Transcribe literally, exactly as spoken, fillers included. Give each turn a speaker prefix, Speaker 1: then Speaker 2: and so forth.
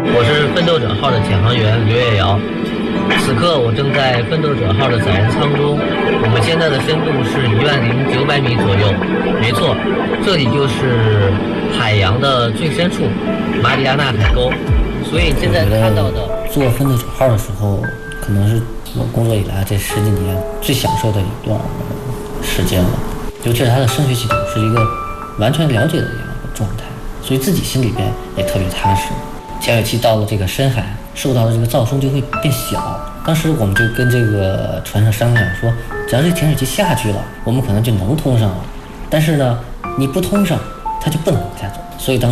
Speaker 1: 我是奋斗者号的潜航员刘月瑶，此刻我正在奋斗者号的载人舱中，我们现在的深度是一万零九百米左右。没错，这里就是海洋的最深处，马里亚纳海沟。所以现在看到的
Speaker 2: 坐奋斗者号的时候，可能是我工作以来这十几年最享受的一段时间了。尤其是它的声学系统是一个完全了解的这样一个状态，所以自己心里边也特别踏实。潜水器到了这个深海，受到的这个噪声就会变小。当时我们就跟这个船上商量说，只要这潜水器下去了，我们可能就能通上了。但是呢，你不通上，它就不能往下走。所以当